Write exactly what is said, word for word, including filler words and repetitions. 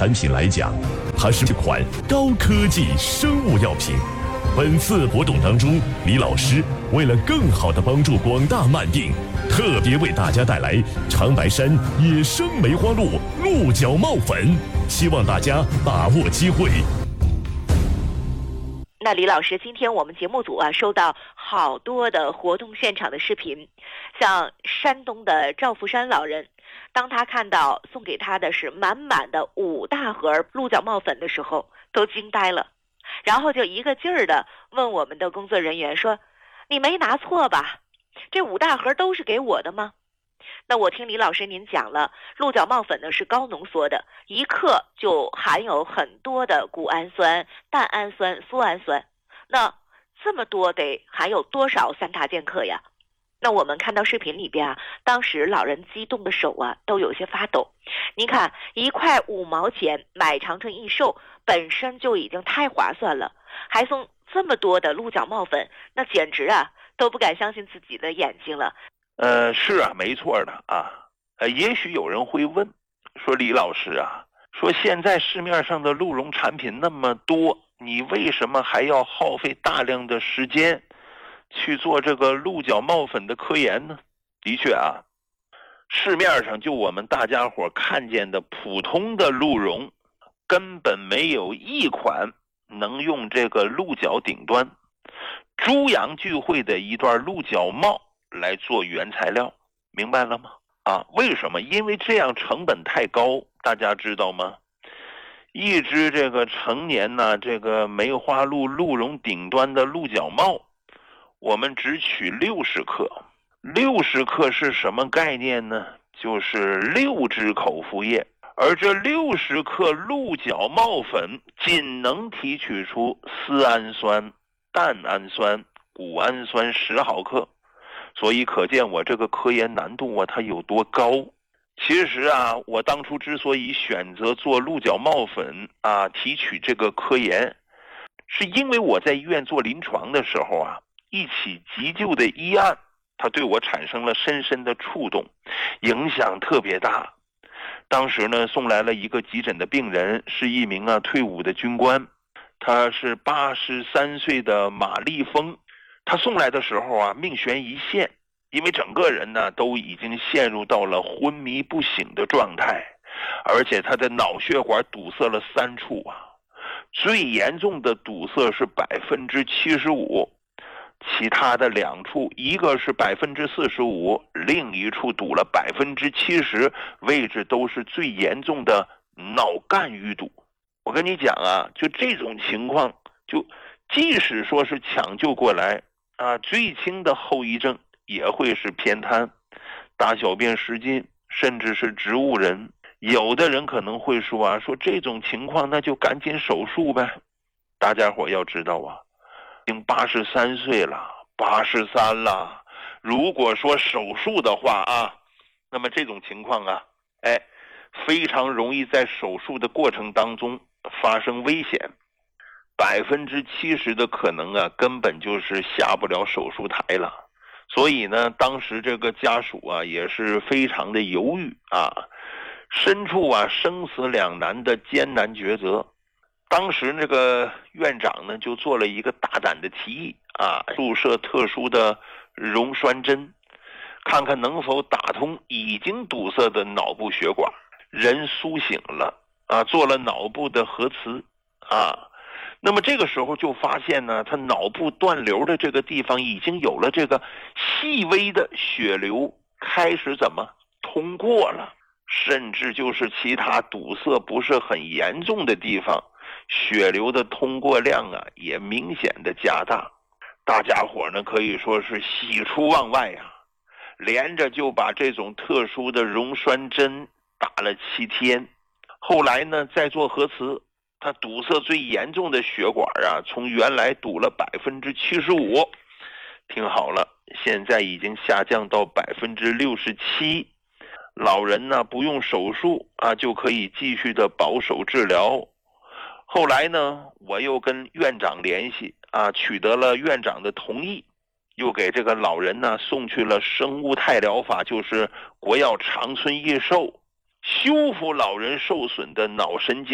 产品来讲，它是款高科技生物药品。本次活动当中，李老师为了更好地帮助广大慢病，特别为大家带来长白山野生梅花鹿鹿角帽粉，希望大家把握机会。 那李老师，今天我们节目组啊收到好多的活动现场的视频，像山东的赵福山老人，当他看到送给他的是满满的五大盒鹿角帽粉的时候，都惊呆了，然后就一个劲儿的问我们的工作人员说：“你没拿错吧？这五大盒都是给我的吗？”那我听李老师您讲了，鹿角帽粉呢是高浓缩的，一克就含有很多的谷氨酸、蛋氨酸、苏氨酸，那这么多得含有多少三大剑客呀？那我们看到视频里边啊，当时老人激动的手啊都有些发抖。您看，一块五毛钱买长城益寿本身就已经太划算了，还送这么多的鹿角帽粉，那简直啊都不敢相信自己的眼睛了。 呃，是啊，没错的啊。呃，也许有人会问，说李老师啊，说现在市面上的鹿茸产品那么多，你为什么还要耗费大量的时间去做这个鹿角帽粉的科研呢？的确啊，市面上就我们大家伙看见的普通的鹿茸，根本没有一款能用这个鹿角顶端猪羊聚会的一段鹿角帽来做原材料，明白了吗？啊，为什么？因为这样成本太高，大家知道吗？一只这个成年呢，这个梅花鹿鹿茸顶端的鹿角帽，我们只取六十克。六十克是什么概念呢？就是六只口服液。而这六十克鹿角帽粉仅能提取出丝氨酸、蛋氨酸、谷氨酸十毫克。所以可见我这个科研难度啊，它有多高。其实啊，我当初之所以选择做鹿角帽粉啊，提取这个科研，是因为我在医院做临床的时候啊，一起急救的医案，它对我产生了深深的触动，影响特别大。当时呢，送来了一个急诊的病人，是一名啊退伍的军官，他是八十三岁的马立峰。他送来的时候啊，命悬一线，因为整个人呢都已经陷入到了昏迷不醒的状态，而且他的脑血管堵塞了三处啊，最严重的堵塞是百分之七十五，其他的两处，一个是百分之四十五，另一处堵了百分之七十，位置都是最严重的脑干淤堵。我跟你讲啊，就这种情况，就即使说是抢救过来啊，最轻的后遗症也会是偏瘫、大小便失禁，甚至是植物人。有的人可能会说啊，说这种情况那就赶紧手术呗。大家伙要知道啊，已经八十三岁了，八十三了。如果说手术的话啊，那么这种情况啊，哎，非常容易在手术的过程当中发生危险。百分之七十的可能啊，根本就是下不了手术台了。所以呢，当时这个家属啊也是非常的犹豫啊，身处啊生死两难的艰难抉择。当时那个院长呢就做了一个大胆的提议啊，注射特殊的溶栓针，看看能否打通已经堵塞的脑部血管，人苏醒了啊，做了脑部的核磁啊。那么这个时候就发现呢，他脑部断流的这个地方已经有了这个细微的血流开始怎么通过了，甚至就是其他堵塞不是很严重的地方，血流的通过量啊也明显的加大。大家伙呢可以说是喜出望外啊，连着就把这种特殊的溶栓针打了七天。后来呢再做核磁，它堵塞最严重的血管啊，从原来堵了百分之七十五，听好了，现在已经下降到百分之六十七。老人呢不用手术啊，就可以继续的保守治疗。后来呢，我又跟院长联系啊，取得了院长的同意，又给这个老人呢送去了生物态疗法，就是国药长春益寿，修复老人受损的脑神经。